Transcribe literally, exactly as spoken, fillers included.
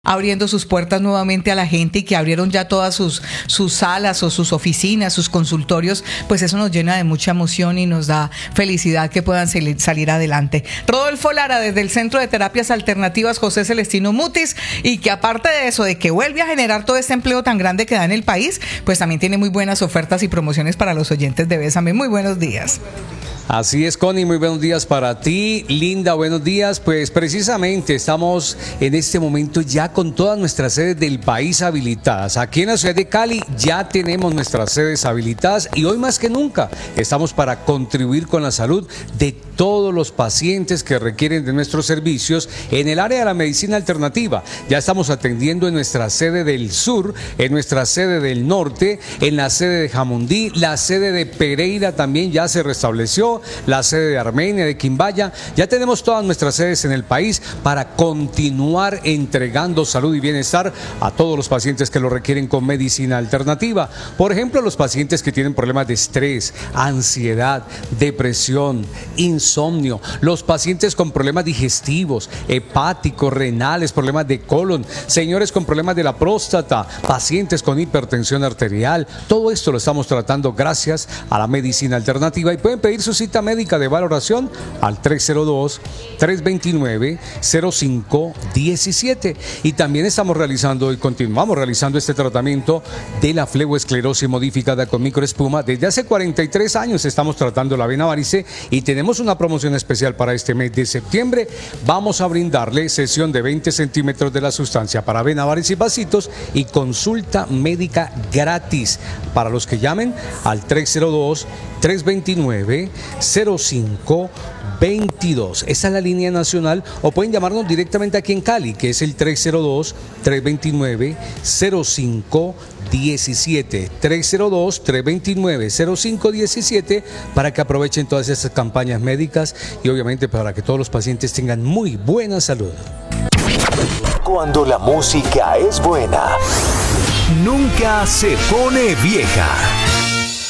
abriendo sus puertas nuevamente a la gente y que abrieron ya todas sus, sus salas o sus oficinas, sus consultorios, pues eso nos llena de mucha emoción y nos da felicidad que puedan salir, salir adelante. Rodolfo Lara, desde el Centro de Terapias Alternativas José Celestino Mutis, y que aparte de eso, de que vuelve a generar todo este empleo tan grande que da en el país, pues también tiene muy buenas ofertas y promociones para los oyentes de Bésame. Muy buenos días. Así es, Connie, muy buenos días para ti. Linda, buenos días. Pues precisamente estamos en este momento ya con todas nuestras sedes del país habilitadas. Aquí en la ciudad de Cali ya tenemos nuestras sedes habilitadas y hoy más que nunca estamos para contribuir con la salud de todos los pacientes que requieren de nuestros servicios en el área de la medicina alternativa. Ya estamos atendiendo en nuestra sede del sur, en nuestra sede del norte, en la sede de Jamundí, la sede de Pereira también ya se restableció, la sede de Armenia, de Quimbaya. Ya tenemos todas nuestras sedes en el país para continuar entregando salud y bienestar a todos los pacientes que lo requieren con medicina alternativa. Por ejemplo, los pacientes que tienen problemas de estrés, ansiedad, depresión, insomnio, los pacientes con problemas digestivos, hepáticos, renales, problemas de colon, señores con problemas de la próstata, pacientes con hipertensión arterial. Todo esto lo estamos tratando gracias a la medicina alternativa y pueden pedir su cita médica de valoración al tres cero dos, tres dos nueve, cero cinco uno siete. Y también estamos realizando y continuamos realizando este tratamiento de la fleboesclerosis modificada con microespuma. Desde hace cuarenta y tres años estamos tratando la vena varice y tenemos una promoción especial para este mes de septiembre. Vamos a brindarle sesión de veinte centímetros de la sustancia para vena varice y vasitos y consulta médica gratis para los que llamen al tres cero dos, tres dos nueve, cero cinco veintidós. Esa es la línea nacional, o pueden llamarnos directamente aquí en Cali, que es el tres cero dos, tres dos nueve, cero cinco diecisiete. tres cero dos, tres dos nueve, cero cinco diecisiete para que aprovechen todas esas campañas médicas y obviamente para que todos los pacientes tengan muy buena salud. Cuando la música es buena, nunca se pone vieja.